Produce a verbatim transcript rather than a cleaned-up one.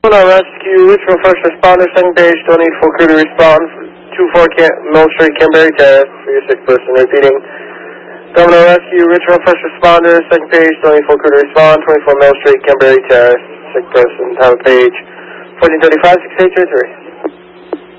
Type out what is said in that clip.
Domino Rescue, Richmond First Responder, second page, don't need full crew to respond. two four Mill Street, Canberra Terrace, for your sick person. Repeating. Domino Rescue, Richmond First Responder, second page, don't need full crew to respond. twenty-four Mill Street, Canberra Terrace, sick person. Time of page fourteen thirty-five, six eight two three.